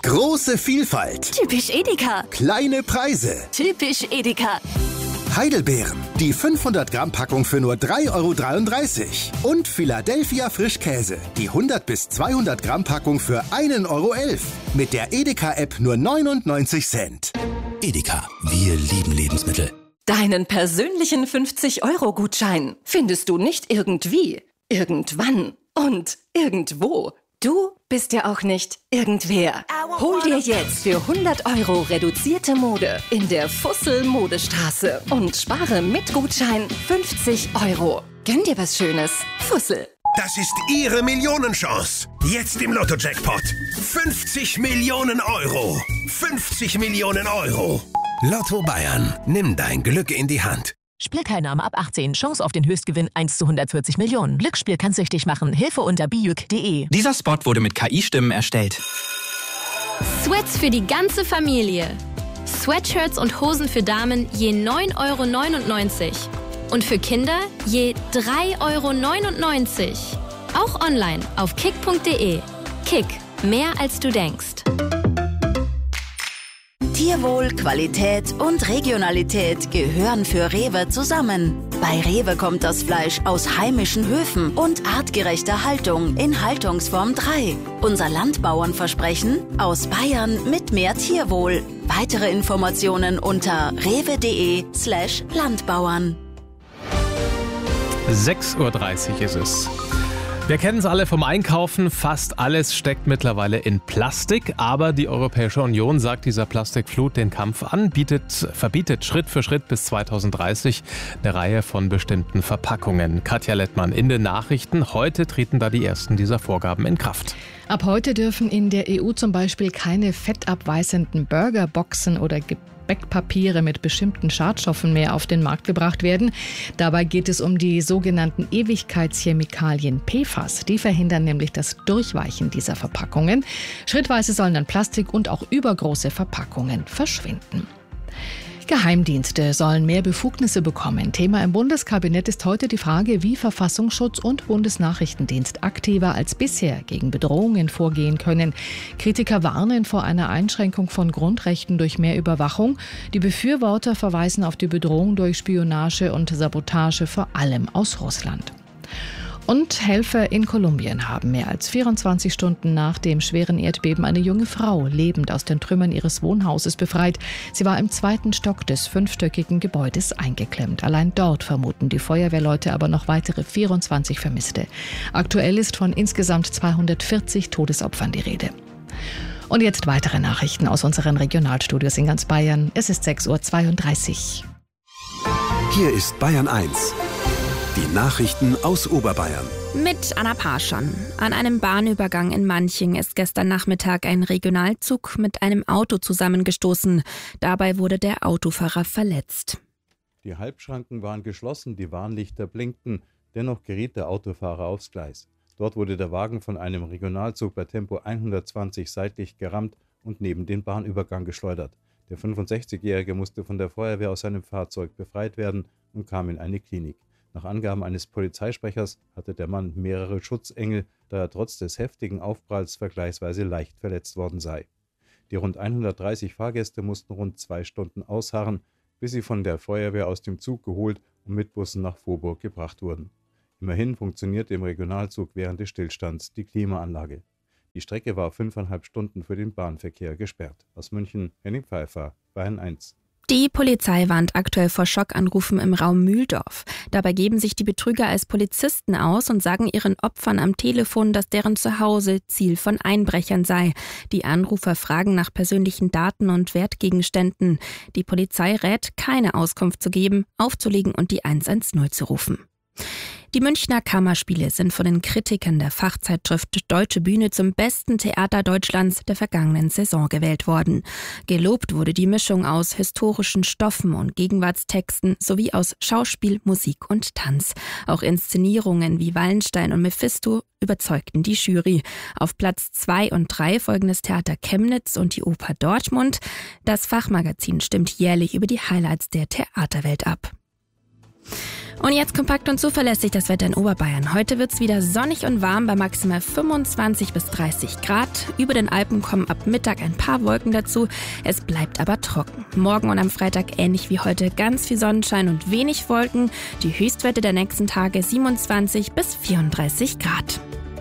Große Vielfalt. Typisch Edeka. Kleine Preise. Typisch Edeka. Heidelbeeren. Die 500 Gramm Packung für nur 3,33 €. Und Philadelphia Frischkäse. Die 100 bis 200 Gramm Packung für 1,11 €. Mit der Edeka-App nur 99 Cent. Edeka, wir lieben Lebensmittel. Deinen persönlichen 50-Euro-Gutschein findest du nicht irgendwie, irgendwann und irgendwo. Du bist ja auch nicht irgendwer. Hol dir jetzt für 100 € reduzierte Mode in der Fussel-Modestraße und spare mit Gutschein 50 €. Gönn dir was Schönes. Fussel. Das ist Ihre Millionenchance. Jetzt im Lotto-Jackpot. 50 Millionen €. 50 Millionen €. Lotto Bayern. Nimm dein Glück in die Hand. Spielteilnahme ab 18. Chance auf den Höchstgewinn 1 zu 140 Millionen. Glücksspiel kann süchtig machen. Hilfe unter bijuk.de. Dieser Spot wurde mit KI-Stimmen erstellt. Sweats für die ganze Familie. Sweatshirts und Hosen für Damen je 9,99 €. Und für Kinder je 3,99 €. Auch online auf kick.de. Kick. Mehr als du denkst. Tierwohl, Qualität und Regionalität gehören für Rewe zusammen. Bei Rewe kommt das Fleisch aus heimischen Höfen und artgerechter Haltung in Haltungsform 3. Unser Landbauernversprechen: aus Bayern mit mehr Tierwohl. Weitere Informationen unter rewe.de/Landbauern. 6:30 Uhr ist es. Wir kennen es alle vom Einkaufen, fast alles steckt mittlerweile in Plastik, aber die Europäische Union sagt dieser Plastikflut den Kampf an, verbietet Schritt für Schritt bis 2030 eine Reihe von bestimmten Verpackungen. Katja Lettmann in den Nachrichten. Heute treten da die ersten dieser Vorgaben in Kraft. Ab heute dürfen in der EU zum Beispiel keine fettabweisenden Burgerboxen oder Backpapiere mit bestimmten Schadstoffen mehr auf den Markt gebracht werden. Dabei geht es um die sogenannten Ewigkeitschemikalien PFAS. Die verhindern nämlich das Durchweichen dieser Verpackungen. Schrittweise sollen dann Plastik und auch übergroße Verpackungen verschwinden. Geheimdienste sollen mehr Befugnisse bekommen. Thema im Bundeskabinett ist heute die Frage, wie Verfassungsschutz und Bundesnachrichtendienst aktiver als bisher gegen Bedrohungen vorgehen können. Kritiker warnen vor einer Einschränkung von Grundrechten durch mehr Überwachung. Die Befürworter verweisen auf die Bedrohung durch Spionage und Sabotage, vor allem aus Russland. Und Helfer in Kolumbien haben mehr als 24 Stunden nach dem schweren Erdbeben eine junge Frau lebend aus den Trümmern ihres Wohnhauses befreit. Sie war im 2. Stock des 5-stöckigen Gebäudes eingeklemmt. Allein dort vermuten die Feuerwehrleute aber noch weitere 24 Vermisste. Aktuell ist von insgesamt 240 Todesopfern die Rede. Und jetzt weitere Nachrichten aus unseren Regionalstudios in ganz Bayern. Es ist 6:32 Uhr. Hier ist Bayern 1. Die Nachrichten aus Oberbayern. Mit Anna Parschon. An einem Bahnübergang in Manching ist gestern Nachmittag ein Regionalzug mit einem Auto zusammengestoßen. Dabei wurde der Autofahrer verletzt. Die Halbschranken waren geschlossen, die Warnlichter blinkten. Dennoch geriet der Autofahrer aufs Gleis. Dort wurde der Wagen von einem Regionalzug bei Tempo 120 seitlich gerammt und neben den Bahnübergang geschleudert. Der 65-Jährige musste von der Feuerwehr aus seinem Fahrzeug befreit werden und kam in eine Klinik. Nach Angaben eines Polizeisprechers hatte der Mann mehrere Schutzengel, da er trotz des heftigen Aufpralls vergleichsweise leicht verletzt worden sei. Die rund 130 Fahrgäste mussten rund 2 Stunden ausharren, bis sie von der Feuerwehr aus dem Zug geholt und mit Bussen nach Vorburg gebracht wurden. Immerhin funktionierte im Regionalzug während des Stillstands die Klimaanlage. Die Strecke war 5,5 Stunden für den Bahnverkehr gesperrt. Aus München, Henning Pfeiffer, Bayern 1. Die Polizei warnt aktuell vor Schockanrufen im Raum Mühldorf. Dabei geben sich die Betrüger als Polizisten aus und sagen ihren Opfern am Telefon, dass deren Zuhause Ziel von Einbrechern sei. Die Anrufer fragen nach persönlichen Daten und Wertgegenständen. Die Polizei rät, keine Auskunft zu geben, aufzulegen und die 110 zu rufen. Die Münchner Kammerspiele sind von den Kritikern der Fachzeitschrift Deutsche Bühne zum besten Theater Deutschlands der vergangenen Saison gewählt worden. Gelobt wurde die Mischung aus historischen Stoffen und Gegenwartstexten sowie aus Schauspiel, Musik und Tanz. Auch Inszenierungen wie Wallenstein und Mephisto überzeugten die Jury. Auf Platz 2 und 3 folgen das Theater Chemnitz und die Oper Dortmund. Das Fachmagazin stimmt jährlich über die Highlights der Theaterwelt ab. Und jetzt kompakt und zuverlässig das Wetter in Oberbayern. Heute wird's wieder sonnig und warm bei maximal 25 bis 30 Grad. Über den Alpen kommen ab Mittag ein paar Wolken dazu. Es bleibt aber trocken. Morgen und am Freitag ähnlich wie heute ganz viel Sonnenschein und wenig Wolken. Die Höchstwerte der nächsten Tage 27 bis 34 Grad.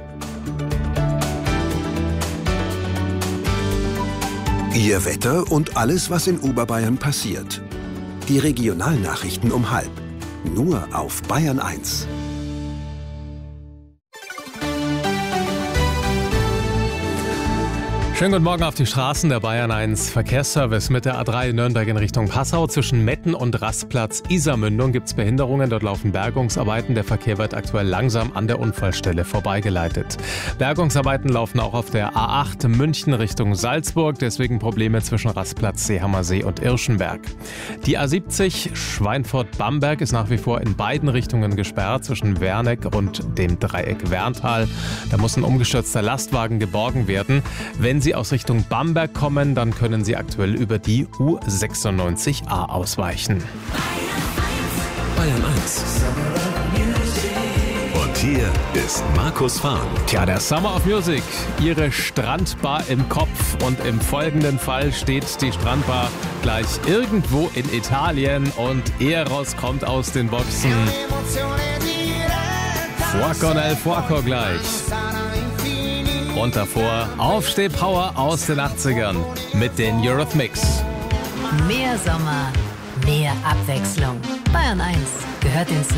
Ihr Wetter und alles, was in Oberbayern passiert. Die Regionalnachrichten um 12:30. Nur auf Bayern 1. Schönen guten Morgen auf die Straßen der Bayern 1 Verkehrsservice mit der A3 Nürnberg in Richtung Passau. Zwischen Metten und Rastplatz Isarmündung gibt es Behinderungen. Dort laufen Bergungsarbeiten. Der Verkehr wird aktuell langsam an der Unfallstelle vorbeigeleitet. Bergungsarbeiten laufen auch auf der A8 München Richtung Salzburg. Deswegen Probleme zwischen Rastplatz Seehammersee und Irschenberg. Die A70 Schweinfurt-Bamberg ist nach wie vor in beiden Richtungen gesperrt, zwischen Werneck und dem Dreieck Werntal. Da muss ein umgestürzter Lastwagen geborgen werden. Wenn Sie aus Richtung Bamberg kommen, dann können Sie aktuell über die U96a ausweichen. Bayern 1. Und hier ist Markus Fahn. Tja, der Summer of Music, Ihre Strandbar im Kopf. Und im folgenden Fall steht die Strandbar gleich irgendwo in Italien und Eros kommt aus den Boxen. Fuoco nel Fuoco gleich. Und davor Aufsteh-Power aus den 80ern mit den Eurythmics. Mehr Sommer, mehr Abwechslung. Bayern 1 gehört ins